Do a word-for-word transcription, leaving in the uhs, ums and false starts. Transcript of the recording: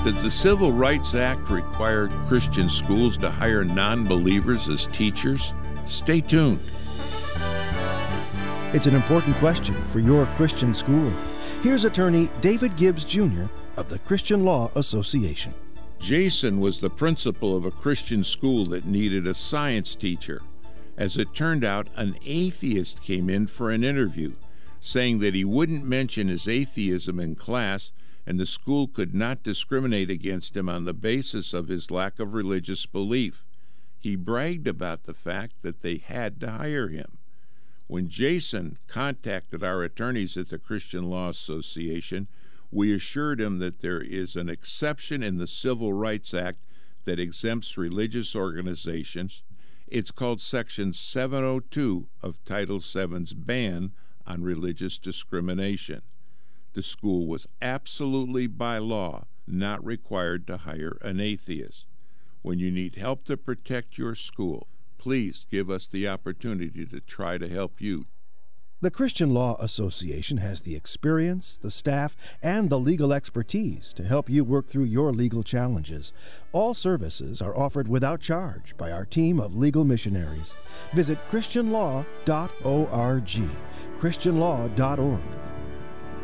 Does the Civil Rights Act require Christian schools to hire non-believers as teachers? Stay tuned. It's an important question for your Christian school. Here's attorney David Gibbs, Junior of the Christian Law Association. Jason was the principal of a Christian school that needed a science teacher. As it turned out, an atheist came in for an interview, saying that he wouldn't mention his atheism in class, and the school could not discriminate against him on the basis of his lack of religious belief. He bragged about the fact that they had to hire him. When Jason contacted our attorneys at the Christian Law Association, we assured him that there is an exception in the Civil Rights Act that exempts religious organizations. It's called Section seven oh two of Title seven's ban on religious discrimination. The school was absolutely by law not required to hire an atheist. When you need help to protect your school, please give us the opportunity to try to help you. The Christian Law Association has the experience, the staff, and the legal expertise to help you work through your legal challenges. All services are offered without charge by our team of legal missionaries. Visit christian law dot org, christian law dot org.